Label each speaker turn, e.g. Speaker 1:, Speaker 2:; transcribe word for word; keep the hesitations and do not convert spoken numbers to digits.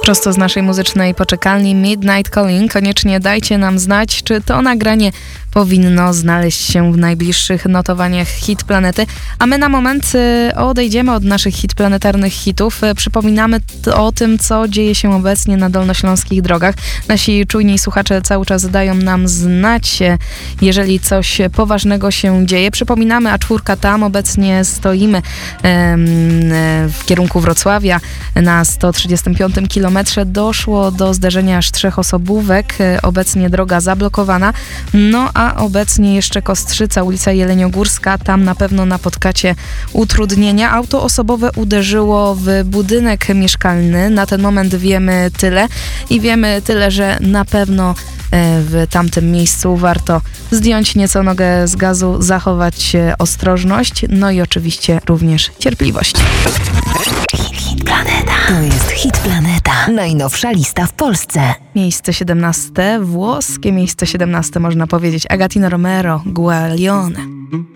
Speaker 1: Prosto z naszej muzycznej poczekalni Midnight Calling. Koniecznie dajcie nam znać, czy to nagranie powinno znaleźć się w najbliższych notowaniach Hit Planety. A my na moment odejdziemy od naszych hitplanetarnych hitów. Przypominamy o tym, co dzieje się obecnie na dolnośląskich drogach. Nasi czujni słuchacze cały czas dają nam znać, jeżeli coś poważnego się dzieje. Przypominamy, A cztery tam, obecnie stoimy w kierunku Wrocławia na sto trzydziestym piątym kilometrze. Doszło do zderzenia aż trzech osobówek. Obecnie droga zablokowana. No a obecnie jeszcze Kostrzyca, ulica Jeleniogórska. Tam na pewno napotkacie utrudnienia. Auto osobowe uderzyło w budynek mieszkalny. Na ten moment wiemy tyle i wiemy tyle, że na pewno w tamtym miejscu warto zdjąć nieco nogę z gazu, zachować ostrożność, no i oczywiście również cierpliwość.
Speaker 2: Hit Planeta. To jest Hit Planeta. Najnowsza lista w Polsce.
Speaker 1: Miejsce siedemnaste, włoskie miejsce siedemnaste można powiedzieć. Agatino Romero, Guaglione.